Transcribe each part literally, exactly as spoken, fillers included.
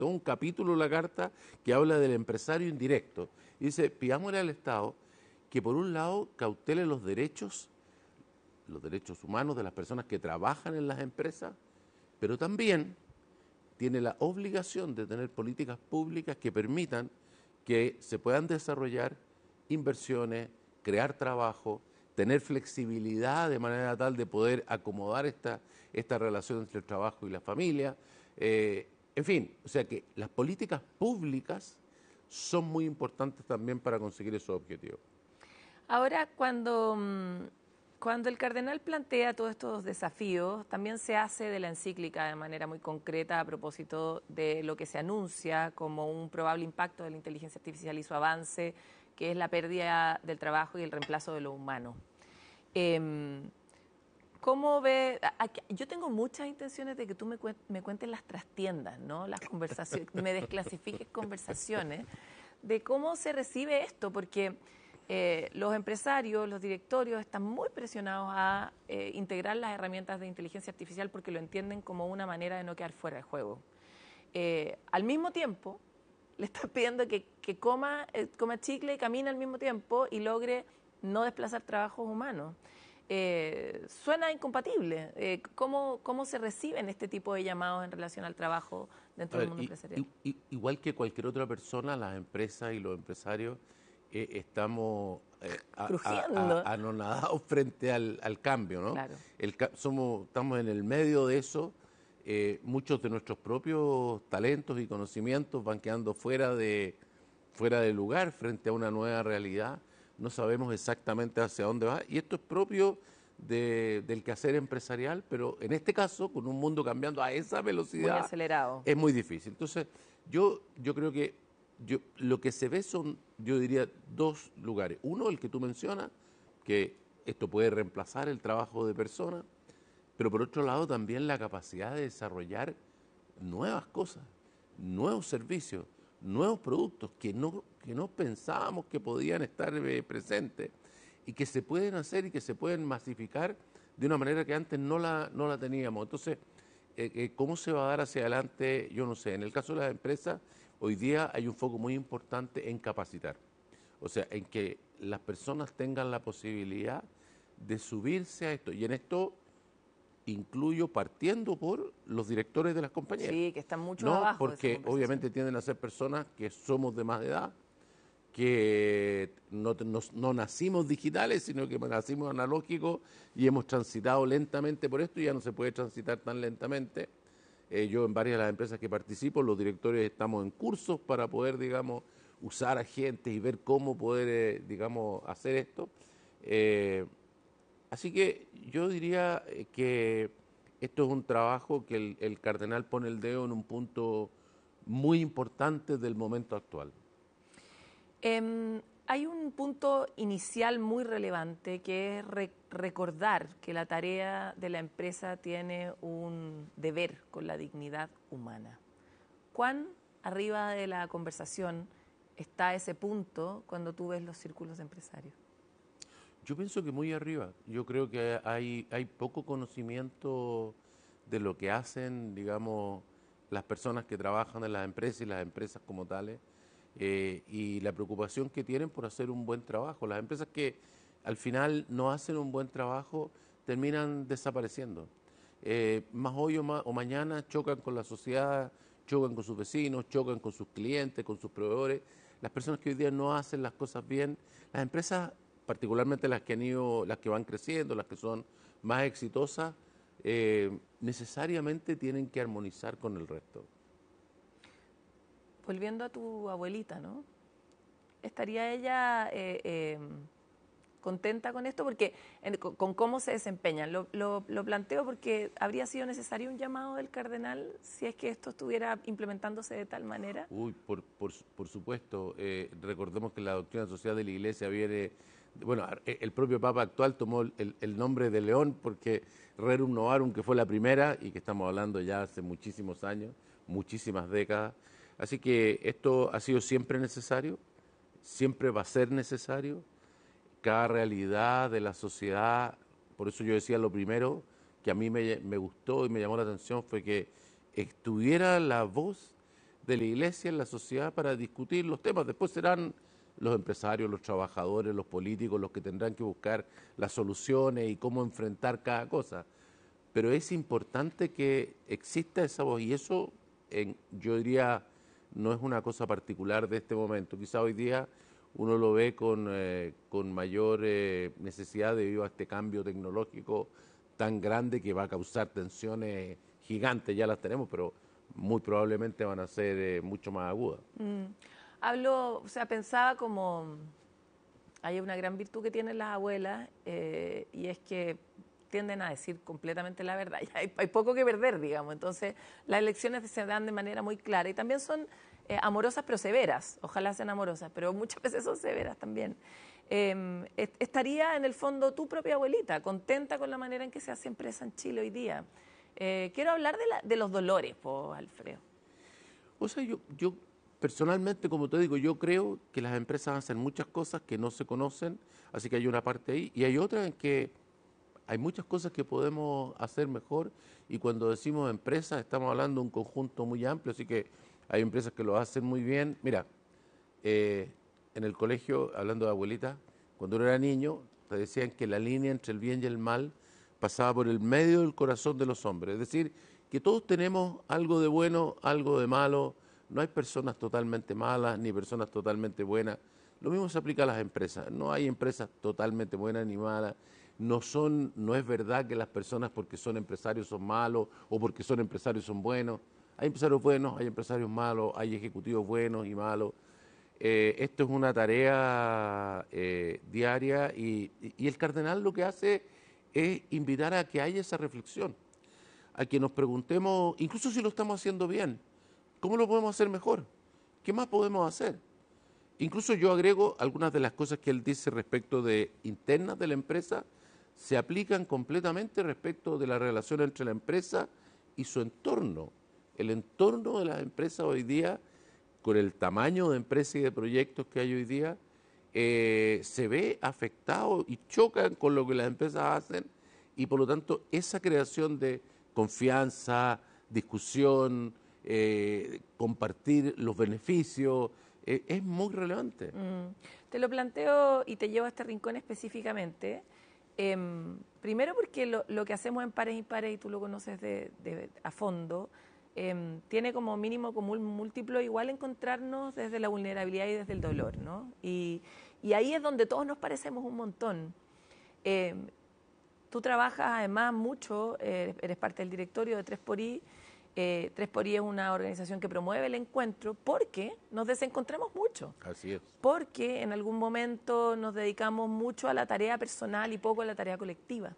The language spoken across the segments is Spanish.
todo un capítulo de la Carta que habla del empresario indirecto. Y dice, pidámosle al Estado que por un lado cautele los derechos, los derechos humanos de las personas que trabajan en las empresas, pero también tiene la obligación de tener políticas públicas que permitan que se puedan desarrollar inversiones, crear trabajo, tener flexibilidad de manera tal de poder acomodar esta, esta relación entre el trabajo y la familia. Eh, en fin, o sea que las políticas públicas son muy importantes también para conseguir esos objetivos. Ahora, cuando, mm, cuando el cardenal plantea todos estos desafíos, también se hace de la encíclica de manera muy concreta a propósito de lo que se anuncia como un probable impacto de la inteligencia artificial y su avance, que es la pérdida del trabajo y el reemplazo de lo humano. Eh, ¿Cómo ve? Aquí, yo tengo muchas intenciones de que tú me, cuen, me cuentes las trastiendas, ¿no? Las conversaciones, me desclasifiques conversaciones de cómo se recibe esto, porque eh, los empresarios, los directorios están muy presionados a eh, integrar las herramientas de inteligencia artificial porque lo entienden como una manera de no quedar fuera de juego. Eh, al mismo tiempo, le están pidiendo que, que coma, eh, coma chicle y camine al mismo tiempo y logre no desplazar trabajos humanos. Eh, suena incompatible. Eh, ¿cómo, ¿Cómo se reciben este tipo de llamados en relación al trabajo dentro A del ver, mundo y, empresarial? y, igual que cualquier otra persona, las empresas y los empresarios eh, estamos eh, a, a, Crujiendo. a, anonadados frente al, al cambio, ¿no? Claro. El, somos, estamos en el medio de eso. Eh, muchos de nuestros propios talentos y conocimientos van quedando fuera de, fuera de lugar frente a una nueva realidad. No sabemos exactamente hacia dónde va. Y esto es propio de, del quehacer empresarial, pero en este caso, con un mundo cambiando a esa Muy velocidad, acelerado. es muy difícil. Entonces, yo, yo creo que yo, lo que se ve son, yo diría, dos lugares. Uno, el que tú mencionas, que esto puede reemplazar el trabajo de personas, pero por otro lado también la capacidad de desarrollar nuevas cosas, nuevos servicios, nuevos productos que no, que no pensábamos que podían estar eh, presentes y que se pueden hacer y que se pueden masificar de una manera que antes no la, no la teníamos. Entonces, eh, eh, ¿cómo se va a dar hacia adelante? Yo no sé. En el caso de las empresas, hoy día hay un foco muy importante en capacitar. O sea, en que las personas tengan la posibilidad de subirse a esto. Y en esto incluyo partiendo por los directores de las compañías. Sí, que están muchos No, abajo de esa porque conversación. obviamente tienden a ser personas que somos de más edad, que no, no, no nacimos digitales, sino que nacimos analógicos y hemos transitado lentamente por esto y ya no se puede transitar tan lentamente. Eh, yo en varias de las empresas que participo, los directores estamos en cursos para poder, digamos, usar agentes y ver cómo poder, eh, digamos, hacer esto. Eh, así que yo diría eh, que esto es un trabajo que el, el cardenal pone el dedo en un punto muy importante del momento actual. Eh, hay un punto inicial muy relevante que es re recordar que la tarea de la empresa tiene un deber con la dignidad humana. ¿Cuán arriba de la conversación está ese punto cuando tú ves los círculos de empresarios? Yo pienso que muy arriba. Yo creo que hay, hay poco conocimiento de lo que hacen, digamos, las personas que trabajan en las empresas y las empresas como tales, eh, y la preocupación que tienen por hacer un buen trabajo. Las empresas que al final no hacen un buen trabajo terminan desapareciendo. Eh, más hoy o, más, o mañana chocan con la sociedad, chocan con sus vecinos, chocan con sus clientes, con sus proveedores. Las personas que hoy día no hacen las cosas bien, las empresas, particularmente las que han ido, las que van creciendo, las que son más exitosas, eh, necesariamente tienen que armonizar con el resto. Volviendo a tu abuelita, ¿no? ¿Estaría ella eh, eh, contenta con esto? Porque en, con, con cómo se desempeñan. Lo, lo, lo planteo porque habría sido necesario un llamado del cardenal si es que esto estuviera implementándose de tal manera. Uy, por, por, por supuesto, eh, recordemos que la doctrina social de la Iglesia viene, bueno, el propio Papa actual tomó el, el nombre de León porque Rerum Novarum, que fue la primera y que estamos hablando ya hace muchísimos años, muchísimas décadas. Así que esto ha sido siempre necesario, siempre va a ser necesario. Cada realidad de la sociedad, por eso yo decía lo primero que a mí me, me gustó y me llamó la atención fue que estuviera la voz de la iglesia en la sociedad para discutir los temas. Después serán los empresarios, los trabajadores, los políticos los que tendrán que buscar las soluciones y cómo enfrentar cada cosa. Pero es importante que exista esa voz y eso, en, yo diría, no es una cosa particular de este momento. Quizá hoy día uno lo ve con, eh, con mayor eh, necesidad debido a este cambio tecnológico tan grande que va a causar tensiones gigantes, ya las tenemos, pero muy probablemente van a ser eh, mucho más agudas. Mm. Hablo, o sea, pensaba como, hay una gran virtud que tienen las abuelas eh, y es que tienden a decir completamente la verdad. Hay, hay poco que perder, digamos. Entonces, las elecciones se dan de manera muy clara y también son eh, amorosas pero severas. Ojalá sean amorosas, pero muchas veces son severas también. Eh, estaría en el fondo tu propia abuelita, contenta con la manera en que se hace empresa en Chile hoy día. Eh, quiero hablar de, la, de los dolores, pues, Alfredo. O sea, yo, yo personalmente, como te digo, yo creo que las empresas hacen muchas cosas que no se conocen, así que hay una parte ahí, y hay otra en que hay muchas cosas que podemos hacer mejor, y cuando decimos empresas estamos hablando de un conjunto muy amplio, así que hay empresas que lo hacen muy bien. Mira, eh, en el colegio, hablando de abuelita, cuando uno era niño, te decían que la línea entre el bien y el mal pasaba por el medio del corazón de los hombres, es decir, que todos tenemos algo de bueno, algo de malo, no hay personas totalmente malas ni personas totalmente buenas. Lo mismo se aplica a las empresas, no hay empresas totalmente buenas ni malas, no son, no es verdad que las personas porque son empresarios son malos o porque son empresarios son buenos. Hay empresarios buenos, hay empresarios malos, hay ejecutivos buenos y malos. Eh, esto es una tarea eh, diaria y, y el cardenal lo que hace es invitar a que haya esa reflexión, a que nos preguntemos, incluso si lo estamos haciendo bien, ¿cómo lo podemos hacer mejor? ¿Qué más podemos hacer? Incluso yo agrego algunas de las cosas que él dice respecto de internas de la empresa, se aplican completamente respecto de la relación entre la empresa y su entorno. El entorno de las empresas hoy día, con el tamaño de empresas y de proyectos que hay hoy día, eh, se ve afectado y chocan con lo que las empresas hacen y por lo tanto esa creación de confianza, discusión, eh, compartir los beneficios, eh, es muy relevante. Mm. Te lo planteo y te llevo a este rincón específicamente. Eh, primero porque lo, lo que hacemos en Pares y Pares, y tú lo conoces de, de, a fondo, eh, tiene como mínimo común múltiplo igual encontrarnos desde la vulnerabilidad y desde el dolor, ¿no? Y, y ahí es donde todos nos parecemos un montón. Eh, tú trabajas además mucho, eh, eres parte del directorio de tres por I. Eh, tres por I es una organización que promueve el encuentro porque nos desencontramos mucho. Así es. Porque en algún momento nos dedicamos mucho a la tarea personal y poco a la tarea colectiva.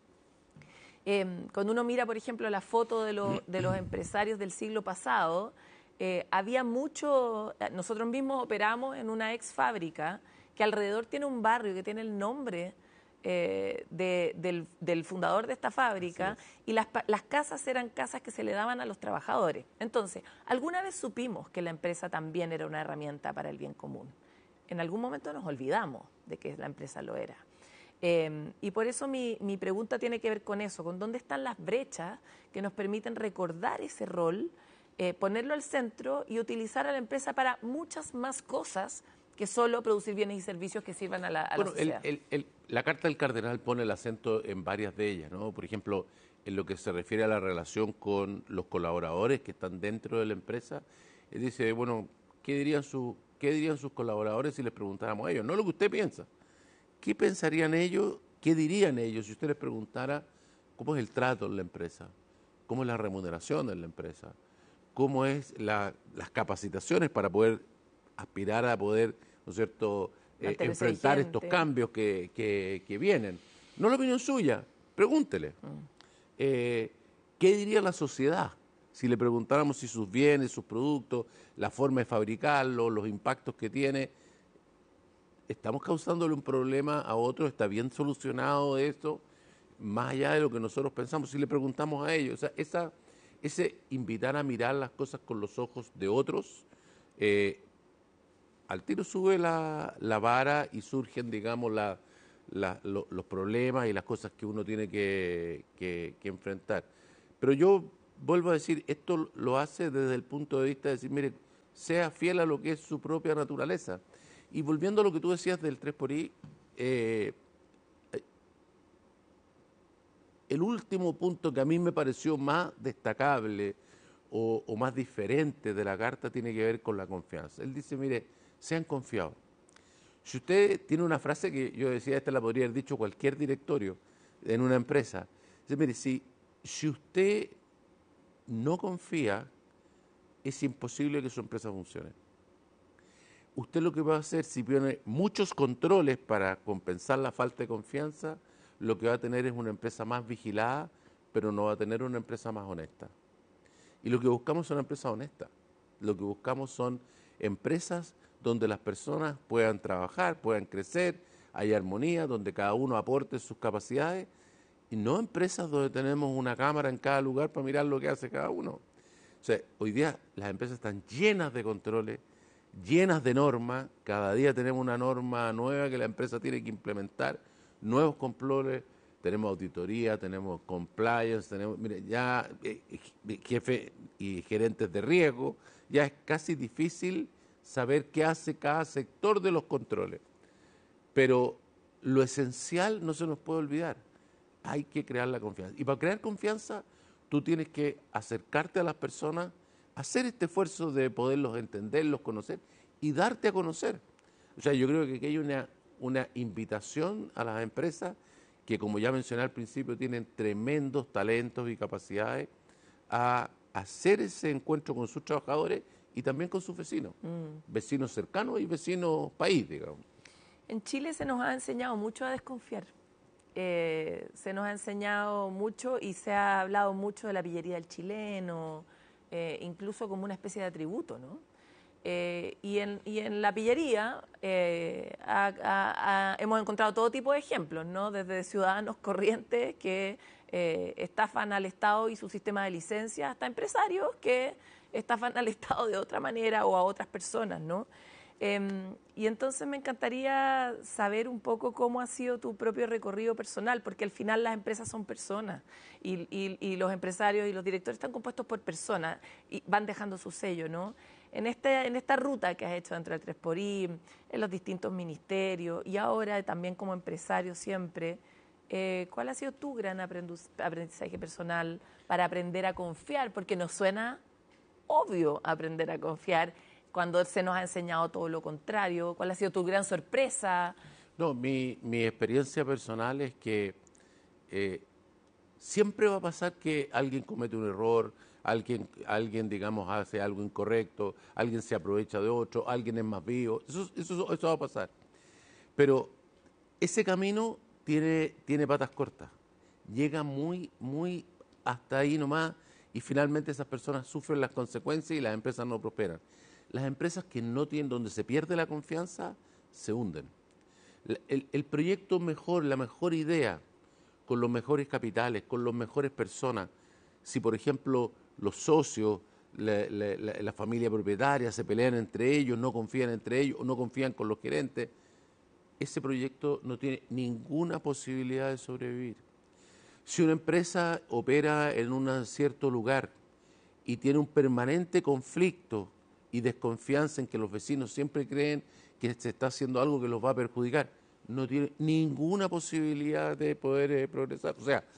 Eh, cuando uno mira, por ejemplo, la foto de, lo, de los empresarios del siglo pasado, eh, había mucho, nosotros mismos operamos en una ex fábrica que alrededor tiene un barrio que tiene el nombre eh, de, del, del fundador de esta fábrica y las, las casas eran casas que se le daban a los trabajadores. Entonces, alguna vez supimos que la empresa también era una herramienta para el bien común. En algún momento nos olvidamos de que la empresa lo era. Eh, y por eso mi, mi pregunta tiene que ver con eso, con dónde están las brechas que nos permiten recordar ese rol, eh, ponerlo al centro y utilizar a la empresa para muchas más cosas que solo producir bienes y servicios que sirvan a la, a bueno, la sociedad. El, el, el, la Carta del Cardenal pone el acento en varias de ellas, ¿no? Por ejemplo, en lo que se refiere a la relación con los colaboradores que están dentro de la empresa, él dice, bueno, ¿qué dirían, su, qué dirían sus colaboradores si les preguntáramos a ellos? No lo que usted piensa. ¿Qué pensarían ellos, qué dirían ellos si usted les preguntara cómo es el trato en la empresa, cómo es la remuneración en la empresa, cómo es la, las capacitaciones para poder aspirar a poder, ¿no es cierto?, eh, enfrentar vigente. estos cambios que, que, que vienen? No la opinión suya, pregúntele. Mm. Eh, ¿Qué diría la sociedad si le preguntáramos si sus bienes, sus productos, la forma de fabricarlos, los impactos que tiene, estamos causándole un problema a otros? ¿Está bien solucionado esto? Más allá de lo que nosotros pensamos, si le preguntamos a ellos, o sea, esa, ese invitar a mirar las cosas con los ojos de otros, eh, al tiro sube la, la vara y surgen, digamos, la, la, lo, los problemas y las cosas que uno tiene que, que, que enfrentar. Pero yo vuelvo a decir, esto lo hace desde el punto de vista de decir, mire, sea fiel a lo que es su propia naturaleza. Y volviendo a lo que tú decías del tres por I, eh, el último punto que a mí me pareció más destacable o, o más diferente de la carta tiene que ver con la confianza. Él dice, mire, sean confiados. Si usted tiene una frase que yo decía, esta la podría haber dicho cualquier directorio en una empresa. Dice, mire, si, si usted no confía, es imposible que su empresa funcione. Usted lo que va a hacer, si pone muchos controles para compensar la falta de confianza, lo que va a tener es una empresa más vigilada, pero no va a tener una empresa más honesta. Y lo que buscamos son empresas honestas. Lo que buscamos son empresas donde las personas puedan trabajar, puedan crecer, hay armonía, donde cada uno aporte sus capacidades, y no empresas donde tenemos una cámara en cada lugar para mirar lo que hace cada uno. O sea, hoy día las empresas están llenas de controles, llenas de normas, cada día tenemos una norma nueva que la empresa tiene que implementar, nuevos controles, tenemos auditoría, tenemos compliance, tenemos, mire, ya eh, jefe y gerentes de riesgo, ya es casi difícil saber qué hace cada sector de los controles. Pero lo esencial no se nos puede olvidar, hay que crear la confianza. Y para crear confianza, tú tienes que acercarte a las personas, hacer este esfuerzo de poderlos entenderlos, conocer y darte a conocer. O sea, yo creo que aquí hay una, una invitación a las empresas que, como ya mencioné al principio, tienen tremendos talentos y capacidades a hacer ese encuentro con sus trabajadores y también con sus vecinos, mm. vecinos cercanos y vecinos país, digamos. En Chile se nos ha enseñado mucho a desconfiar. Eh, se nos ha enseñado mucho y se ha hablado mucho de la pillería del chileno, eh, incluso como una especie de atributo, ¿no? Eh, y, en, y en la pillería eh, ha, ha, ha, hemos encontrado todo tipo de ejemplos, ¿no? Desde ciudadanos corrientes que eh, estafan al Estado y su sistema de licencias, hasta empresarios que estafan al Estado de otra manera o a otras personas, ¿no? Eh, y entonces me encantaría saber un poco cómo ha sido tu propio recorrido personal, porque al final las empresas son personas y, y, y los empresarios y los directores están compuestos por personas y van dejando su sello, ¿no? En, este, en esta ruta que has hecho dentro del tres por I, en los distintos ministerios y ahora también como empresario siempre, eh, ¿cuál ha sido tu gran aprendizaje personal para aprender a confiar? Porque nos suena obvio aprender a confiar cuando se nos ha enseñado todo lo contrario. ¿Cuál ha sido tu gran sorpresa? No, mi, mi experiencia personal es que eh, siempre va a pasar que alguien comete un error, alguien, alguien, digamos, hace algo incorrecto, alguien se aprovecha de otro, alguien es más vivo, eso, eso, eso va a pasar. Pero ese camino tiene, tiene patas cortas, llega muy, muy hasta ahí nomás y finalmente esas personas sufren las consecuencias y las empresas no prosperan. Las empresas que no tienen, donde se pierde la confianza, se hunden. El, el proyecto mejor, la mejor idea, con los mejores capitales, con las mejores personas, si por ejemplo los socios, la, la, la, la familia propietaria se pelean entre ellos, no confían entre ellos o no confían con los gerentes, ese proyecto no tiene ninguna posibilidad de sobrevivir. Si una empresa opera en un cierto lugar y tiene un permanente conflicto y desconfianza en que los vecinos siempre creen que se está haciendo algo que los va a perjudicar, no tiene ninguna posibilidad de poder eh, progresar. O sea,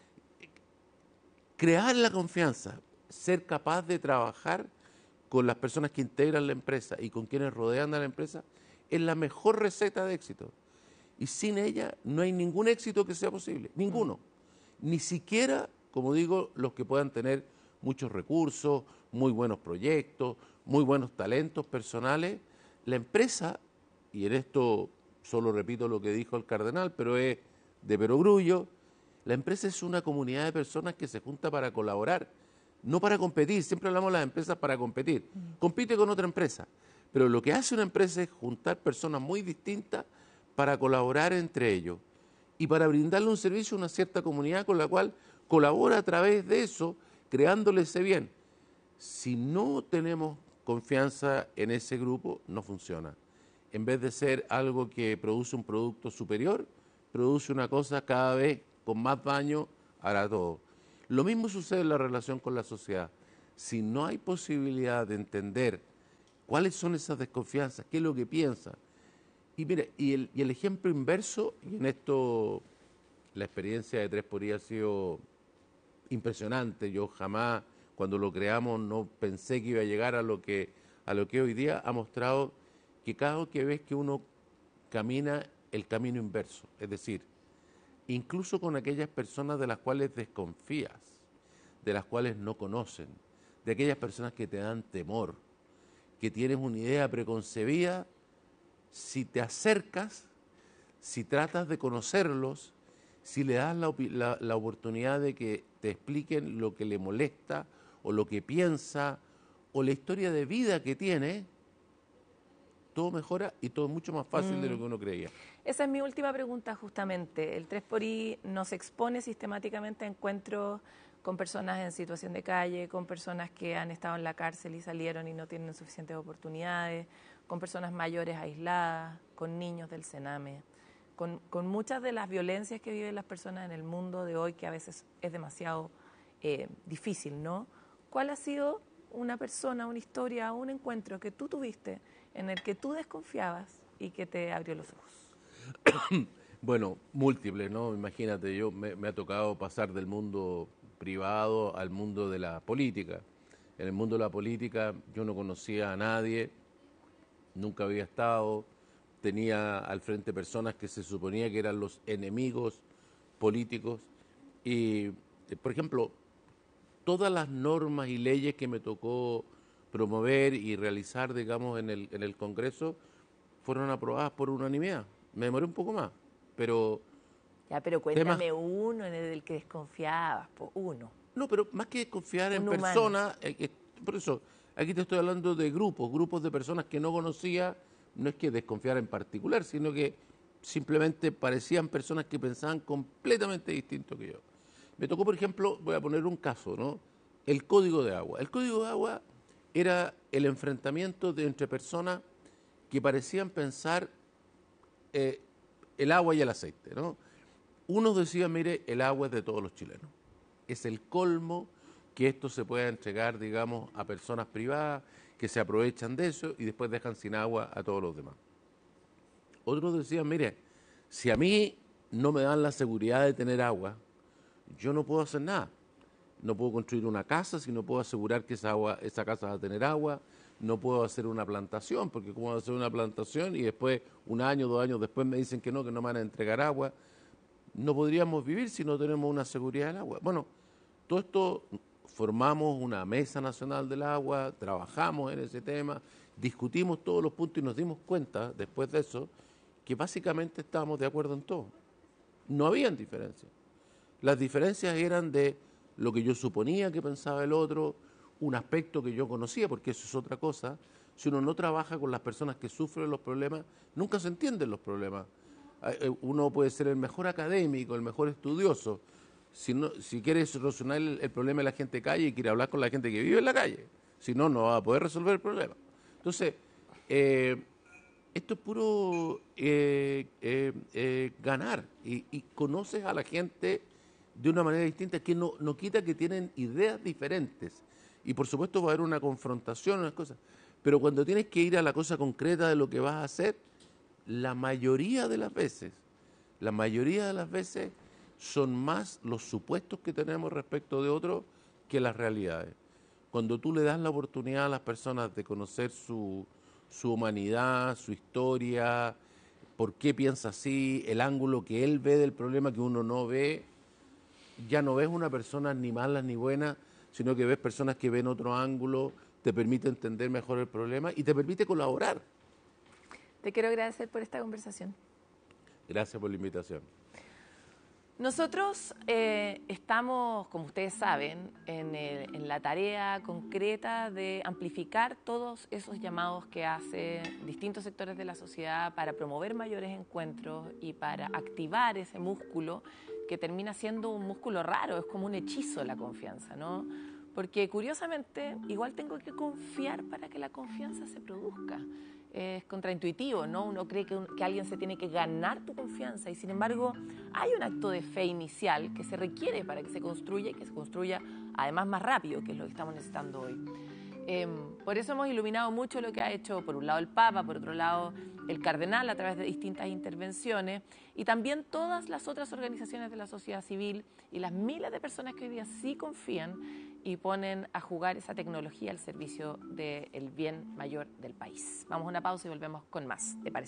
crear la confianza, ser capaz de trabajar con las personas que integran la empresa y con quienes rodean a la empresa, es la mejor receta de éxito. Y sin ella no hay ningún éxito que sea posible, ninguno. Ni siquiera, como digo, los que puedan tener muchos recursos, muy buenos proyectos, muy buenos talentos personales. La empresa, y en esto solo repito lo que dijo el cardenal, pero es de perogrullo, la empresa es una comunidad de personas que se junta para colaborar, no para competir. Siempre hablamos de las empresas para competir. Compite con otra empresa, pero lo que hace una empresa es juntar personas muy distintas para colaborar entre ellos y para brindarle un servicio a una cierta comunidad con la cual colabora a través de eso, creándole ese bien. Si no tenemos confianza en ese grupo, no funciona. En vez de ser algo que produce un producto superior, produce una cosa cada vez con más daño para todos. Lo mismo sucede en la relación con la sociedad. Si no hay posibilidad de entender cuáles son esas desconfianzas, qué es lo que piensa. Y mire, y el, y el ejemplo inverso, y en esto la experiencia de tres por I ha sido impresionante. Yo jamás, cuando lo creamos, no pensé que iba a llegar a lo que, a lo que hoy día ha mostrado que cada vez que ves que uno camina el camino inverso, es decir, incluso con aquellas personas de las cuales desconfías, de las cuales no conocen, de aquellas personas que te dan temor, que tienes una idea preconcebida, si te acercas, si tratas de conocerlos, si le das la, la, la oportunidad de que te expliquen lo que le molesta o lo que piensa o la historia de vida que tiene, todo mejora y todo es mucho más fácil mm. de lo que uno creía. Esa es mi última pregunta justamente. El tres por I nos expone sistemáticamente a encuentros con personas en situación de calle, con personas que han estado en la cárcel y salieron y no tienen suficientes oportunidades, con personas mayores aisladas, con niños del Sename, con, con muchas de las violencias que viven las personas en el mundo de hoy, que a veces es demasiado eh, difícil, ¿no? ¿Cuál ha sido una persona, una historia, un encuentro que tú tuviste en el que tú desconfiabas y que te abrió los ojos? Bueno, múltiples, ¿no? Imagínate, yo me, me ha tocado pasar del mundo privado al mundo de la política. En el mundo de la política yo no conocía a nadie, nunca había estado, tenía al frente personas que se suponía que eran los enemigos políticos y, por ejemplo, todas las normas y leyes que me tocó promover y realizar, digamos, en el, en el Congreso fueron aprobadas por unanimidad. Me demoré un poco más, pero... Ya, pero cuéntame temas... uno en el que desconfiabas, po, uno. No, pero más que desconfiar en personas, eh, eh, por eso, aquí te estoy hablando de grupos, grupos de personas que no conocía, no es que desconfiar en particular, sino que simplemente parecían personas que pensaban completamente distinto que yo. Me tocó, por ejemplo, voy a poner un caso, ¿no? El Código de Agua. El Código de Agua era el enfrentamiento de entre personas que parecían pensar eh, el agua y el aceite, ¿no? Unos decían, mire, el agua es de todos los chilenos. Es el colmo que esto se pueda entregar, digamos, a personas privadas que se aprovechan de eso y después dejan sin agua a todos los demás. Otros decían, mire, si a mí no me dan la seguridad de tener agua, yo no puedo hacer nada. No puedo construir una casa si no puedo asegurar que esa, agua, esa casa va a tener agua. No puedo hacer una plantación, porque cómo voy a hacer una plantación y después, un año, dos años después me dicen que no, que no me van a entregar agua. No podríamos vivir si no tenemos una seguridad del agua. Bueno, todo esto, formamos una mesa nacional del agua, trabajamos en ese tema, discutimos todos los puntos y nos dimos cuenta, después de eso, que básicamente estábamos de acuerdo en todo. No habían diferencias. Las diferencias eran de lo que yo suponía que pensaba el otro, un aspecto que yo conocía, porque eso es otra cosa. Si uno no trabaja con las personas que sufren los problemas, nunca se entienden los problemas. Uno puede ser el mejor académico, el mejor estudioso. Si, no, si quiere solucionar el, el problema de la gente de calle y quiere hablar con la gente que vive en la calle, si no, no va a poder resolver el problema. Entonces, eh, esto es puro eh, eh, eh, ganar y, y conoces a la gente de una manera distinta que no, no quita que tienen ideas diferentes y por supuesto va a haber una confrontación, unas cosas, pero cuando tienes que ir a la cosa concreta de lo que vas a hacer, la mayoría de las veces, la mayoría de las veces son más los supuestos que tenemos respecto de otros que las realidades. Cuando tú le das la oportunidad a las personas de conocer su, su humanidad, su historia, por qué piensa así, el ángulo que él ve del problema que uno no ve, ya no ves una persona ni mala ni buena, sino que ves personas que ven otro ángulo, te permite entender mejor el problema y te permite colaborar. Te quiero agradecer por esta conversación. Gracias por la invitación. Nosotros eh, estamos, como ustedes saben, en, el, en la tarea concreta de amplificar todos esos llamados que hacen distintos sectores de la sociedad para promover mayores encuentros y para activar ese músculo que termina siendo un músculo raro, es como un hechizo la confianza, ¿no? Porque curiosamente igual tengo que confiar para que la confianza se produzca. es contraintuitivo, ¿no? Uno cree que, un, que alguien se tiene que ganar tu confianza y sin embargo hay un acto de fe inicial que se requiere para que se construya y que se construya además más rápido, que es lo que estamos necesitando hoy. Eh, por eso hemos iluminado mucho lo que ha hecho por un lado el Papa, por otro lado el Cardenal a través de distintas intervenciones y también todas las otras organizaciones de la sociedad civil y las miles de personas que hoy día sí confían y ponen a jugar esa tecnología al servicio del bien mayor del país. Vamos a una pausa y volvemos con más. ¿Te parece?